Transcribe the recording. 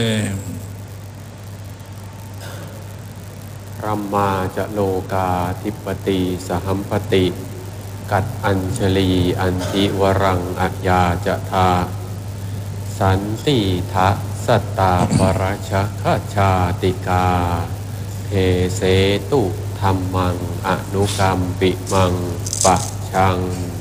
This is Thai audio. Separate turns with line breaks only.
รัมมาจะโลกาธิปติสหัมปติกัดอัญชลีอันทิวรังอัจยาจะทาสันติทะสัตตาปรชคชาติกาเทเสตุธรรมังอนุกรรมปิมังปะชัง